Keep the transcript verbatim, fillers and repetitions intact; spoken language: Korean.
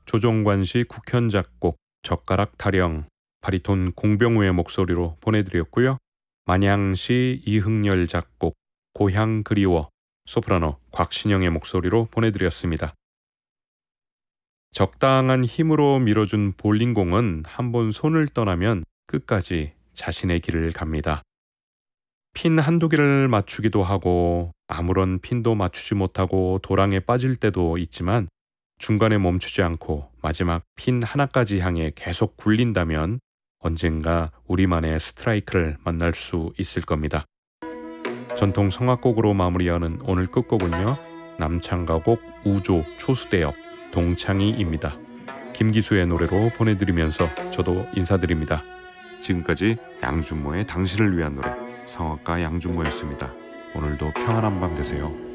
조종관씨 국현 작곡, 젓가락 타령, 바리톤 공병우의 목소리로 보내드렸고요. 만양시 이흥열 작곡, 고향 그리워, 소프라노 곽신영의 목소리로 보내드렸습니다. 적당한 힘으로 밀어준 볼링공은 한번 손을 떠나면 끝까지 자신의 길을 갑니다. 핀 한두 개를 맞추기도 하고 아무런 핀도 맞추지 못하고 도랑에 빠질 때도 있지만 중간에 멈추지 않고 마지막 핀 하나까지 향해 계속 굴린다면 언젠가 우리만의 스트라이크를 만날 수 있을 겁니다. 전통 성악곡으로 마무리하는 오늘 끝곡은요. 남창가곡 우조 초수대엽 동창이입니다. 김기수의 노래로 보내드리면서 저도 인사드립니다. 지금까지 양준모의 당신을 위한 노래 성악가 양준모였습니다. 오늘도 평안한 밤 되세요.